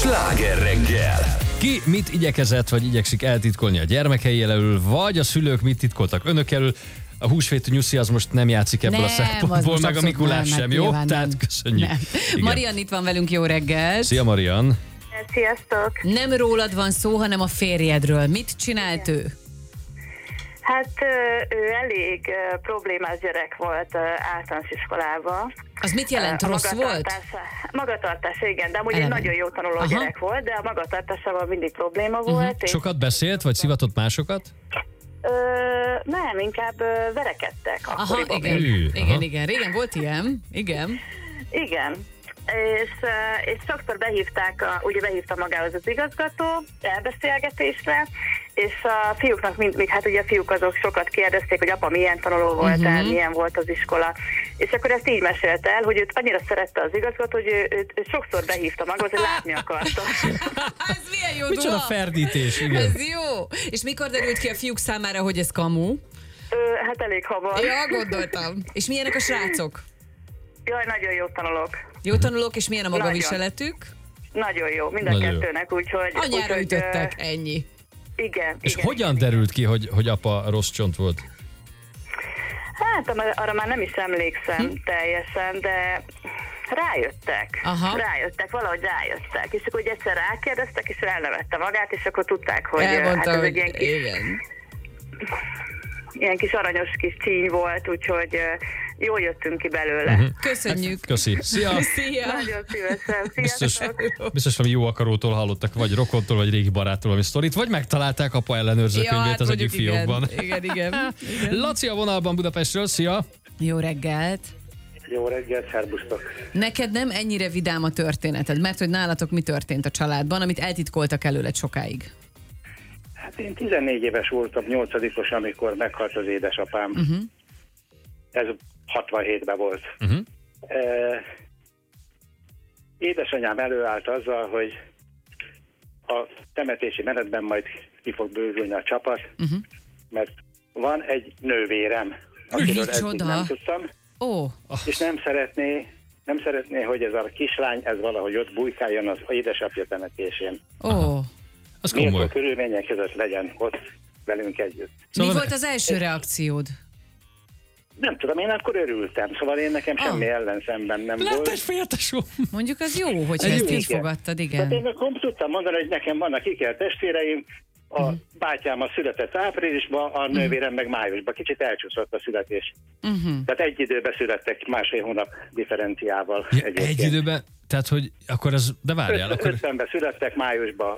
Sláger reggel! Ki mit igyekezett, vagy igyekszik eltitkolni a gyermekei elől, vagy a szülők mit titkoltak önök elől? A húsvéti nyuszi az most nem játszik ebből a szempontból, meg a Mikulás sem, jó? Tehát köszönjük. Marian itt van velünk, jó reggel. Szia, Marian! Sziasztok! Nem rólad van szó, hanem a férjedről. Mit csinált ő? Hát ő elég problémás gyerek volt általános iskolában. Az mit jelent? Rossz volt? Magatartása, igen, de amúgy egy nagyon jó tanuló gyerek volt, de a magatartásával mindig probléma volt. És Sokat beszélt, vagy szivatott másokat? nem, inkább verekedtek akkoriban. Igen. Régen volt ilyen. Igen. Igen. És sokszor behívta magához az igazgató elbeszélgetésre, és a fiúknak mindig, hát ugye a fiúk azok sokat kérdezték, hogy apa milyen tanuló volt, milyen volt az iskola, és akkor ezt így mesélte el, hogy őt annyira szerette az igazgató, hogy őt sokszor behívta magához, hogy látni akarta. Ez milyen jó Micsoda ferdítés, igen. Ez jó. És mikor derült ki a fiúk számára, hogy ez kamu? Hát elég hamar. Ja, gondoltam. És milyenek a srácok? Jaj, nagyon jó tanulók. Jó tanulók, és milyen a maga Nagyon. viseletük? Nagyon jó, mind a Nagyon jó. kettőnek, úgyhogy... Anyára ütöttek, ennyi. Igen. És igen, hogyan igen. derült ki, hogy apa rossz csont volt? Hát arra már nem is emlékszem teljesen, de rájöttek. Valahogy rájöttek. És akkor ugye egyszer rákérdeztek, és elnevette magát, és akkor tudták, hogy Elmondta, hát ez hogy egy ilyen kis aranyos kis csíny volt, úgyhogy jól jöttünk ki belőle. Köszönjük. Köszi. Szia! Szia! Nagyon szívesen. Biztos valami jó akarótól hallottak, vagy rokontól, vagy régi baráttól valami sztorit, vagy megtalálták apa ellenőrző könyvét az egyik fiókban. Igen. Laci a vonalban Budapestről, szia! Jó reggelt! Jó reggelt, szerbusztok! Neked nem ennyire vidám a történeted, mert hogy nálatok mi történt a családban, amit eltitkoltak előled sokáig? Hát én 14 éves voltam, 8-os, amikor meghalt az édesapám. Ez 67-ben volt. Édesanyám előállt azzal, hogy a temetési menetben majd ki fog bővülni a csapat, mert van egy nővérem, akiről eddig nem tudtam, és nem szeretné, hogy ez a kislány, ez valahogy ott bujkáljon az édesapja temetésén. Az Méltó komoly. körülmények között legyen ott velünk együtt. Mi volt az első reakciód? Nem tudom, én akkor örültem, szóval én nekem semmi ellenszemben nem Lett volt. egy féltesó. Mondjuk az jó, hogy ezt így fogadtad, Tehát igen. én akkor tudtam mondani, hogy nekem vannak ikert testvéreim, a bátyám a született áprilisban, a nővérem meg májusban. Kicsit elcsúszott a születés. Tehát egy időben születtek, másfél hónap differenciával. Ja, egy időben, tehát hogy akkor ez, de várjál. Akkor... 50-ben születtek, májusban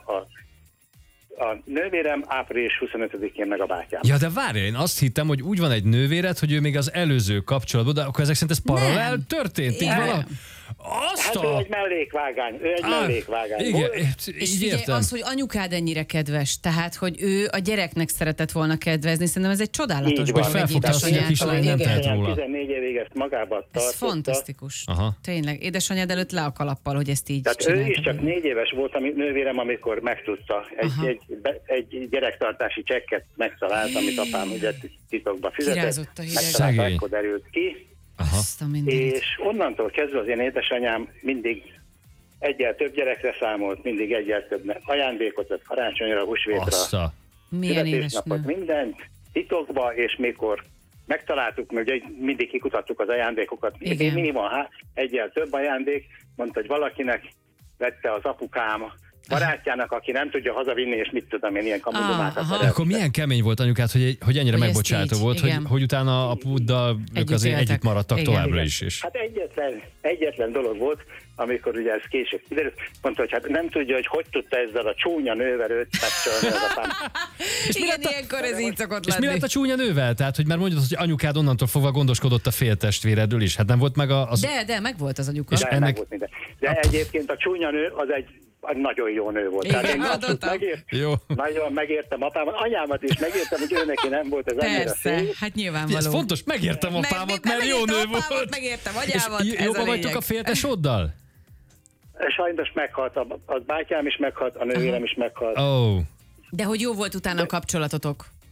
a nővérem, április 25-én meg a bátyám. Ja, de várjál, én azt hittem, hogy úgy van egy nővéred, hogy ő még az előző kapcsolatban, de akkor ezek szerint ez paralel történt? Így vala... Hát ő egy mellékvágány, Igen, És így figyelj, értem. az, hogy anyukád ennyire kedves, tehát, hogy ő a gyereknek szeretett volna kedvezni, szerintem ez egy csodálatos Így Hogy van. felfogta azt, hogy a kislány nem tehet róla. 14 évig ezt magába tartotta. Ez fantasztikus. Aha. Tényleg, édesanyád előtt le a kalappal, hogy ezt így Tehát csinálta. ő is csak 4 éves volt, ami nővérem, amikor megtudta. Egy gyerektartási csekket megtalált, amit apám ugye titokba fizetett. Kirázott a hideg. Megtalálta, Szegény. akkor derült ki. Azt a mindenit. És onnantól kezdve az én édesanyám mindig egyel több gyerekre számolt, mindig egyel több ajándékot, tehát karácsonyra, húsvétra, Azt a... Milyen születésnapot, édesnő. mindent titokba, és mikor megtaláltuk, mert ugye mindig kikutattuk az ajándékokat, Igen. mi van, egyel több ajándék, mondta, hogy valakinek vette az apukám barátjának, aki nem tudja hazavinni, és mit tudom én, ilyen kamudomákat. Akkor milyen kemény volt anyukát, hogy ennyire Hogy megbocsátó ezt így, volt, igen. hogy utána apuddal ők azért éltek. együtt maradtak Igen. továbbra is. És... Hát egyetlen dolog volt, amikor ugye ez később kiderült, mondta, hogy hát nem tudja, hogy tudta ezzel a csúnya nővel őt kapcsolni az apám. Igen, ilyenkor ez így szokott És mi lenni. lett a csúnya nővel? Tehát, hogy már mondod, hogy anyukád onnantól fogva gondoskodott a féltestvéredről is. Hát nem volt meg az... De, meg volt az anyuka. És De, ennek- meg volt minden. De egyébként a csúnya nő az egy nagyon jó nő volt. Igen, Tehát én abszolút hallottam. Jó. nagyon megértem apámat, anyámat is megértem, hogy ő neki nem volt ez annyira Persze, szép. hát nyilvánvaló. Ez fontos, megértem apámat, mert jó nő volt. Megértem És agyámat, ez a jobban lényeg. vagytok a féltesóddal? Sajnos meghalt, a bátyám is meghalt, a nővérem is meghalt. Ó. De hogy jó volt utána a kapcsolatotok?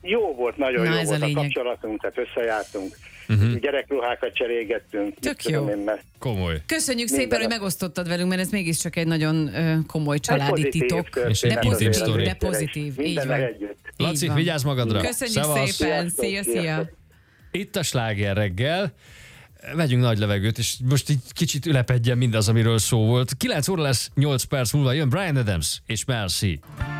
jó volt, nagyon jó ez a volt a lényeg. kapcsolatunk, tehát összejártunk. Gyerekruhákat cserégettünk. Tök mit tudom jó. én, mert Komoly. Köszönjük Minden szépen, hogy nap. megosztottad velünk, mert ez mégiscsak egy nagyon komoly családi pozitív titok. történet És egy De pozitív pozitív, sztori. de pozitív. Így Mindennel van. együtt. Laci, Így van. vigyázz magadra. Köszönjük Szevasz. szépen. Sziasztok, Szia, szia. sziasztok. Itt a Sláger reggel. Vegyünk nagy levegőt, és most így kicsit ülepedjen mindaz, amiről szó volt. 9 óra lesz, 8 perc múlva jön Bryan Adams és Merci.